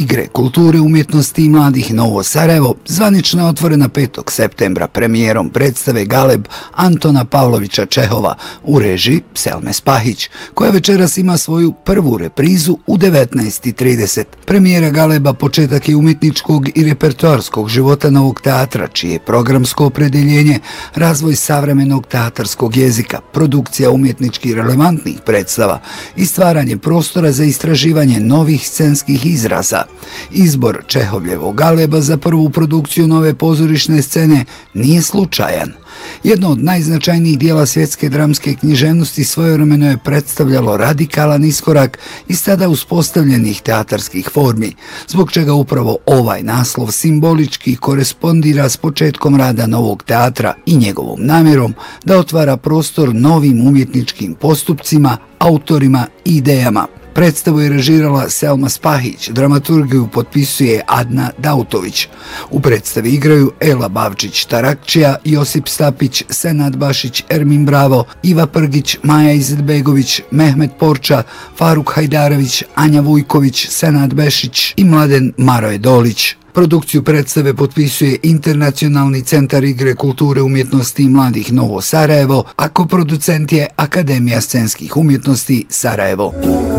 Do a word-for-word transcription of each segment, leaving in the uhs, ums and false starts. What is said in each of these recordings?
igre, kulture, umjetnosti i mladih Novo Sarajevo zvanično je otvorena petog septembra premijerom predstave Galeb Antona Pavlovića Čehova u režiji Selme Spahić, koja večeras ima svoju prvu reprizu u devetnaest i trideset. Premijera Galeba početak je umjetničkog i repertoarskog života Novog teatra, čije je programsko opredjeljenje razvoj savremenog teatarskog jezika, produkcija umjetnički relevantnih predstava i stvaranje prostora za istraživanje novih scenskih izraza. Izbor Čehovljevog Galeba za prvu produkciju nove pozorišne scene nije slučajan. Jedno od najznačajnijih dijela svjetske dramske književnosti svojevremeno je predstavljalo radikalan iskorak iz tada uspostavljenih teatarskih formi, zbog čega upravo ovaj naslov simbolički korespondira s početkom rada Novog teatra i njegovom namjerom da otvara prostor novim umjetničkim postupcima, autorima i idejama. Predstavu je režirala Selma Spahić, dramaturgiju potpisuje Adna Dautović. U predstavi igraju Ela Bavčić-Tarakčija, Josip Stapić, Senad Bašić, Ermin Bravo, Iva Prgić, Maja Izetbegović, Mehmet Porča, Faruk Hajdarević, Anja Vujković, Senad Bešić i Mladen Maroje Dolić. Produkciju predstave potpisuje Internacionalni centar igre, kulture, umjetnosti i mladih Novo Sarajevo, a koproducent je Akademija scenskih umjetnosti Sarajevo.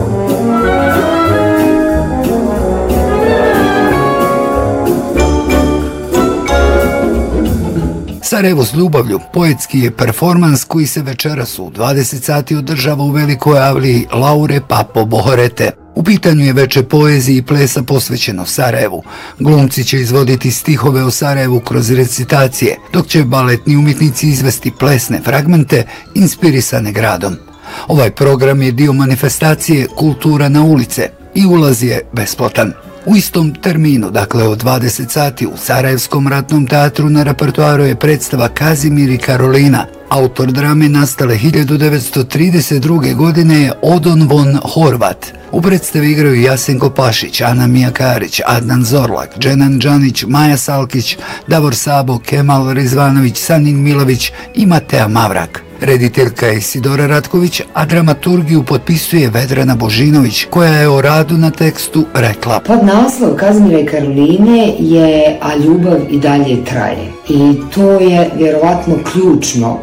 Sarajevo s ljubavlju poetski je performans koji se večeras u dvadeset sati održava u velikoj avliji Laure Papo Bohorete. U pitanju je veče poeziji i plesa posvećeno Sarajevu. Glumci će izvoditi stihove o Sarajevu kroz recitacije, dok će baletni umjetnici izvesti plesne fragmente inspirisane gradom. Ovaj program je dio manifestacije Kultura na ulice i ulaz je besplatan. U istom terminu, dakle od dvadeset sati, u Sarajevskom ratnom teatru na repertoaru je predstava Kazimir i Karolina. Autor drame nastale hiljadu devetsto trideset druge. godine je Odon von Horvat. U predstavi igraju Jasenko Pašić, Ana Mijakarić, Adnan Zorlak, Dženan Džanić, Maja Salkić, Davor Sabo, Kemal Rizvanović, Sanin Milović i Mateja Mavrak. Rediteljka je Isidora Ratković, a dramaturgiju potpisuje Vedrana Božinović, koja je o radu na tekstu rekla: Pod naslov Kazimira i Karoline je A ljubav i dalje traje. I to je vjerovatno ključno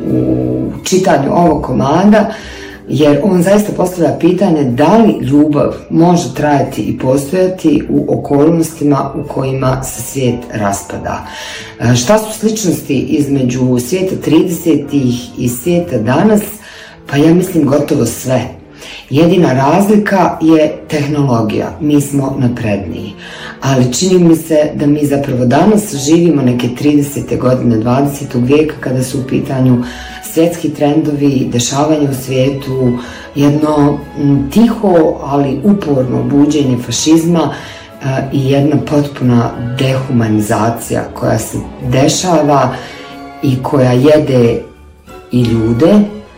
u čitanju ovog komada, jer on zaista postavlja pitanje da li ljubav može trajati i postojati u okolnostima u kojima se svijet raspada. Šta su sličnosti između svijeta tridesetih i svijeta danas? Pa ja mislim gotovo sve. Jedina razlika je tehnologija, mi smo napredniji, ali čini mi se da mi zapravo danas živimo neke tridesete godine dvadesetog vijeka kada su u pitanju svjetski trendovi, dešavanje u svijetu, jedno tiho, ali uporno buđenje fašizma i jedna potpuna dehumanizacija koja se dešava i koja jede i ljude,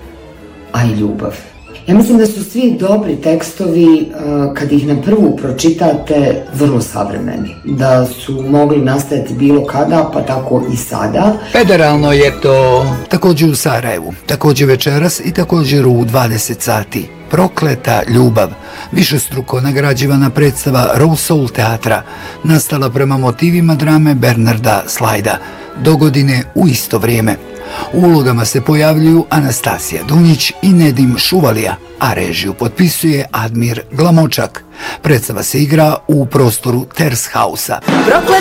a i ljubav. Ja mislim da su svi dobri tekstovi, kad ih na prvu pročitate, vrlo savremeni. Da su mogli nastajati bilo kada, pa tako i sada. Federalno je to također u Sarajevu, također večeras i također u dvadeset sati. Prokleta ljubav, višestruko nagrađivana predstava Raw Soul teatra, nastala prema motivima drame Bernarda Slajda, dogodine u isto vrijeme. U ulogama se pojavljuju Anastasija Dunjić i Nedim Šuvalija, a režiju potpisuje Admir Glamočak. Predstava se igra u prostoru Tershausa.